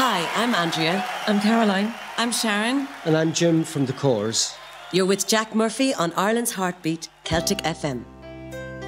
Hi, I'm Andrea. I'm Caroline. I'm Sharon. And I'm Jim from The Corrs. You're with Jack Murphy on Ireland's Heartbeat, Celtic FM.